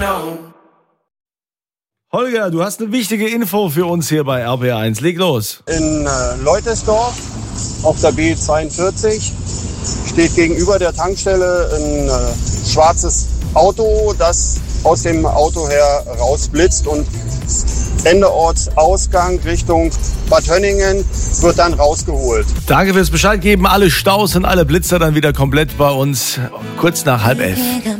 Holger, du hast eine wichtige Info für uns hier bei RPR1. Leg los. In Leutersdorf auf der B42 steht gegenüber der Tankstelle ein schwarzes Auto, das aus dem Auto her rausblitzt und Endeortsausgang Richtung Bad Hönningen wird dann rausgeholt. Danke fürs Bescheid geben. Alle Staus und alle Blitzer dann wieder komplett bei uns kurz nach 10:30.